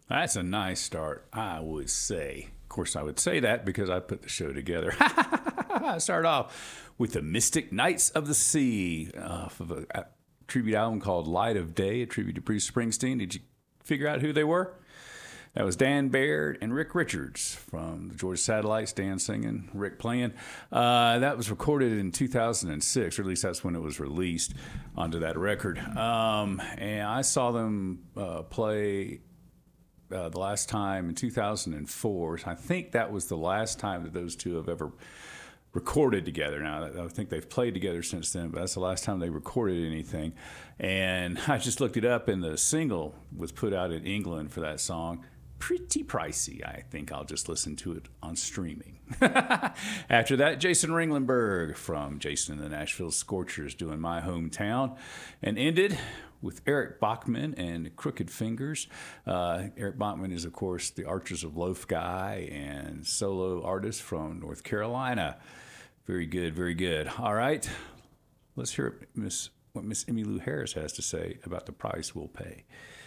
That's a nice start, I would say. Of course, I would say that because I put the show together. Start off with the Mystic Knights of the Sea, of a tribute album called Light of Day, a tribute to Bruce Springsteen. Did you figure out who they were? That was Dan Baird and Rick Richards from the Georgia Satellites. Dan singing, Rick playing. That was recorded in 2006, or at least that's when it was released onto that record. And I saw them play the last time in 2004. I think that was the last time that those two have ever recorded together. Now, I think they've played together since then, but that's the last time they recorded anything. And I just looked it up, and the single was put out in England for that song. Pretty pricey. I think I'll just listen to it on streaming. After that, Jason Ringlenberg from Jason and the Nashville Scorchers doing My Hometown, and ended with Eric Bachman and Crooked Fingers. Eric Bachman is, of course, the Archers of Loaf guy and solo artist from North Carolina. Very good, very good. All right, let's hear what Miss Emmylou Harris has to say about the price we'll pay.